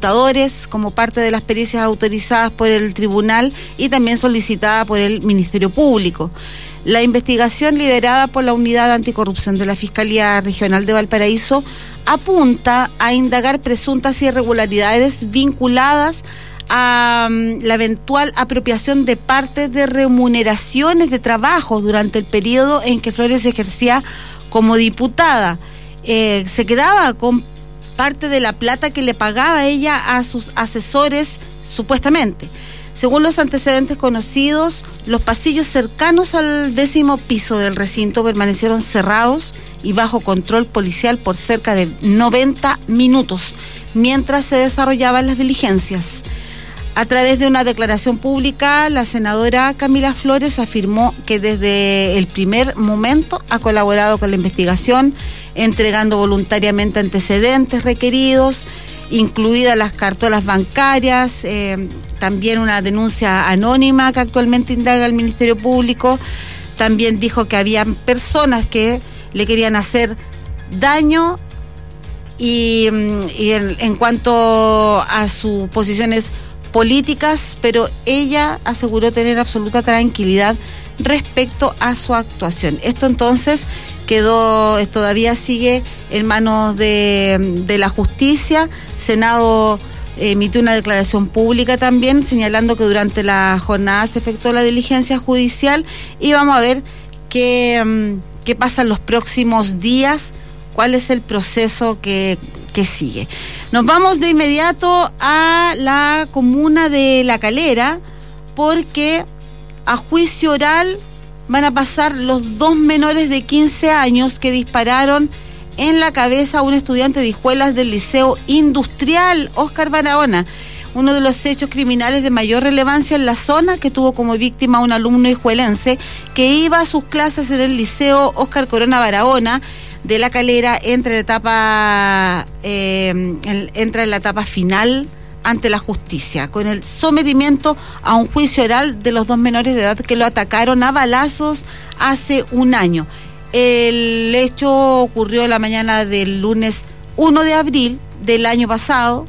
computadores como parte de las pericias autorizadas por el tribunal y también solicitada por el Ministerio Público. La investigación liderada por la Unidad Anticorrupción de la Fiscalía Regional de Valparaíso apunta a indagar presuntas irregularidades vinculadas a la eventual apropiación de parte de remuneraciones de trabajos durante el periodo en que Flores ejercía como diputada. Se quedaba con parte de la plata que le pagaba ella a sus asesores, supuestamente. Según los antecedentes conocidos, los pasillos cercanos al 10º piso del recinto permanecieron cerrados y bajo control policial por cerca de 90 minutos, mientras se desarrollaban las diligencias. A través de una declaración pública, la senadora Camila Flores afirmó que desde el primer momento ha colaborado con la investigación, entregando voluntariamente antecedentes requeridos, incluidas las cartolas bancarias, también una denuncia anónima que actualmente indaga el Ministerio Público. También dijo que había personas que le querían hacer daño y en cuanto a sus posiciones políticas, pero ella aseguró tener absoluta tranquilidad respecto a su actuación. Esto entonces todavía sigue en manos de la justicia. Senado emitió una declaración pública también señalando que durante la jornada se efectuó la diligencia judicial y vamos a ver qué pasa en los próximos días, cuál es el proceso que sigue. Nos vamos de inmediato a la comuna de La Calera, porque a juicio oral van a pasar los 2 menores de 15 años que dispararon en la cabeza a un estudiante de Hijuelas del Liceo Industrial, Óscar Barahona, uno de los hechos criminales de mayor relevancia en la zona, que tuvo como víctima a un alumno hijuelense que iba a sus clases en el Liceo Óscar Corona Barahona de La Calera, entra en la etapa final ante la justicia, con el sometimiento a un juicio oral de los 2 menores de edad que lo atacaron a balazos hace un año. El hecho ocurrió la mañana del lunes 1 de abril del año pasado,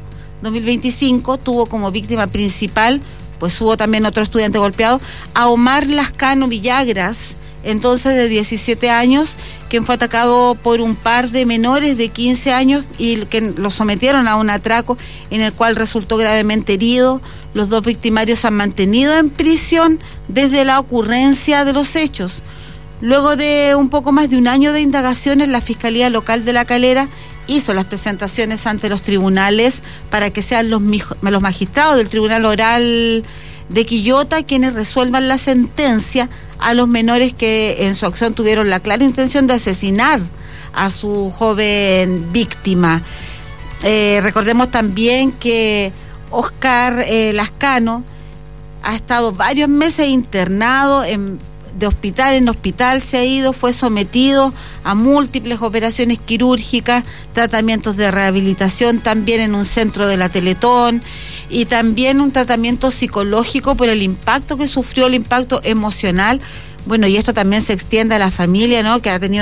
2025, tuvo como víctima principal, pues hubo también otro estudiante golpeado, a Omar Lascano Villagras, entonces de 17 años, quien fue atacado por un par de menores de 15 años y que lo sometieron a un atraco en el cual resultó gravemente herido. Los 2 victimarios se han mantenido en prisión desde la ocurrencia de los hechos. Luego de un poco más de un año de indagaciones, la Fiscalía Local de La Calera hizo las presentaciones ante los tribunales para que sean los magistrados del Tribunal Oral de Quillota quienes resuelvan la sentencia a los menores que en su acción tuvieron la clara intención de asesinar a su joven víctima. Recordemos también que Óscar Lascano ha estado varios meses internado de hospital en hospital, se ha ido, fue sometido a múltiples operaciones quirúrgicas, tratamientos de rehabilitación también en un centro de la Teletón y también un tratamiento psicológico por el impacto que sufrió, el impacto emocional. Bueno, y esto también se extiende a la familia, ¿no?, que ha tenido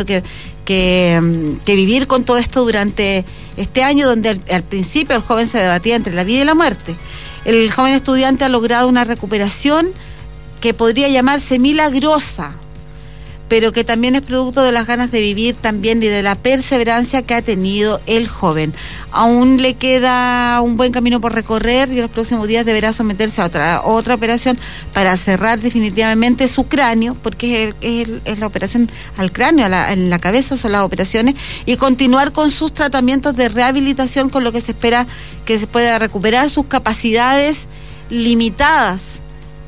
que vivir con todo esto durante este año, donde al principio el joven se debatía entre la vida y la muerte. El joven estudiante ha logrado una recuperación que podría llamarse milagrosa, pero que también es producto de las ganas de vivir también y de la perseverancia que ha tenido el joven. Aún le queda un buen camino por recorrer y en los próximos días deberá someterse a otra operación para cerrar definitivamente su cráneo, porque es la operación al cráneo, en la cabeza son las operaciones, y continuar con sus tratamientos de rehabilitación, con lo que se espera que se pueda recuperar sus capacidades limitadas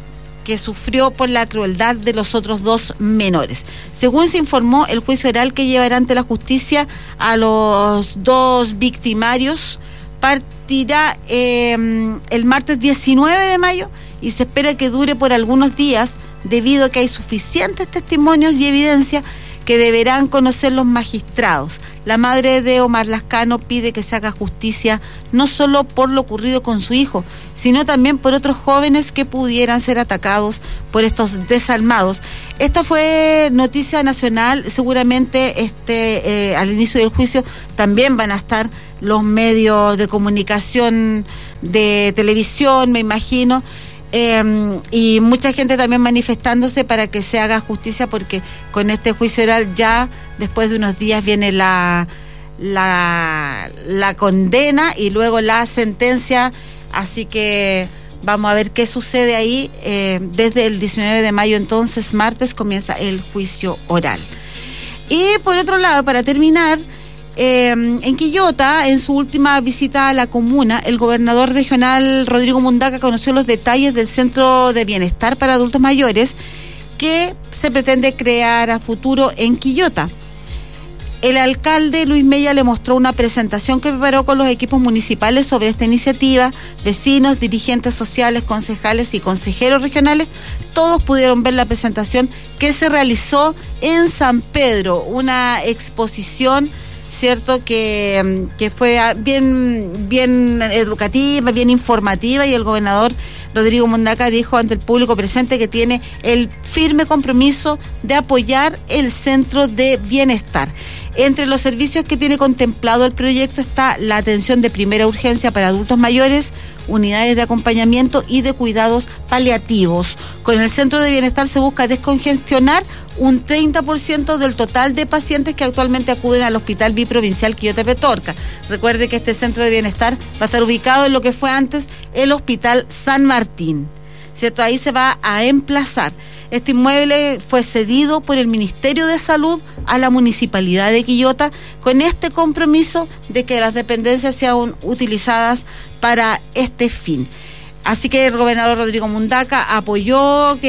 que sufrió por la crueldad de los otros 2 menores. Según se informó, el juicio oral que llevará ante la justicia a los 2 victimarios partirá el martes 19 de mayo y se espera que dure por algunos días debido a que hay suficientes testimonios y evidencia que deberán conocer los magistrados. La madre de Omar Lascano pide que se haga justicia no solo por lo ocurrido con su hijo, sino también por otros jóvenes que pudieran ser atacados por estos desalmados. Esta fue noticia nacional, seguramente al inicio del juicio también van a estar los medios de comunicación de televisión, me imagino, y mucha gente también manifestándose para que se haga justicia, porque con este juicio oral ya después de unos días viene la condena y luego la sentencia, así que vamos a ver qué sucede ahí. Desde el 19 de mayo, entonces, martes, comienza el juicio oral. Y por otro lado, para terminar, en Quillota, en su última visita a la comuna, el gobernador regional Rodrigo Mundaca conoció los detalles del Centro de Bienestar para Adultos Mayores que se pretende crear a futuro en Quillota. El alcalde Luis Mella le mostró una presentación que preparó con los equipos municipales sobre esta iniciativa. Vecinos, dirigentes sociales, concejales y consejeros regionales, todos pudieron ver la presentación que se realizó en San Pedro, una exposición, cierto, que fue bien educativa, bien informativa, y el gobernador Rodrigo Mundaca dijo ante el público presente que tiene el firme compromiso de apoyar el Centro de Bienestar. Entre los servicios que tiene contemplado el proyecto está la atención de primera urgencia para adultos mayores, unidades de acompañamiento y de cuidados paliativos. Con el Centro de Bienestar se busca descongestionar un 30% del total de pacientes que actualmente acuden al Hospital Biprovincial Quillota Petorca. Recuerde que este Centro de Bienestar va a estar ubicado en lo que fue antes el Hospital San Martín, ¿cierto? Ahí se va a emplazar. Este inmueble fue cedido por el Ministerio de Salud a la Municipalidad de Quillota con este compromiso de que las dependencias sean utilizadas para este fin. Así que el gobernador Rodrigo Mundaca apoyó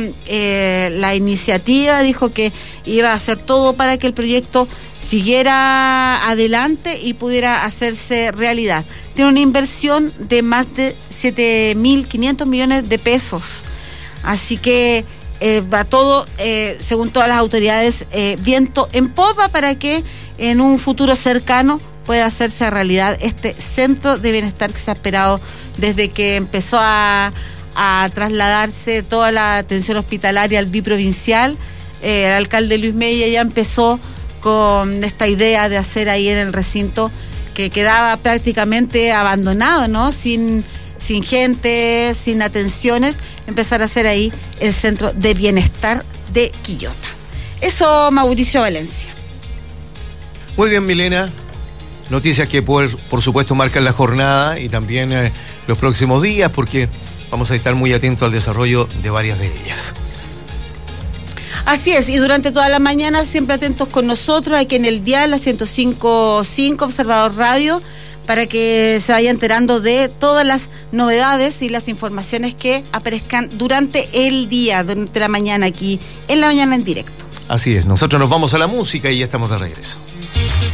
la iniciativa, dijo que iba a hacer todo para que el proyecto siguiera adelante y pudiera hacerse realidad. Tiene una inversión de más de 7.500 millones de pesos. Así que va todo, según todas las autoridades, viento en popa para que en un futuro cercano pueda hacerse realidad este Centro de Bienestar que se ha esperado desde que empezó a trasladarse toda la atención hospitalaria al biprovincial. El alcalde Luis Mella ya empezó con esta idea de hacer ahí en el recinto que quedaba prácticamente abandonado, ¿no? Sin gente, sin atenciones, empezar a hacer ahí el Centro de Bienestar de Quillota. Eso, Mauricio Valencia. Muy bien, Milena. Noticias que por supuesto marcan la jornada y también los próximos días, porque vamos a estar muy atentos al desarrollo de varias de ellas. Así es, y durante toda la mañana siempre atentos con nosotros aquí en el dial, la 105.5 Observador Radio, para que se vaya enterando de todas las novedades y las informaciones que aparezcan durante el día, durante la mañana aquí, en la mañana en directo. Así es, nosotros nos vamos a la música y ya estamos de regreso.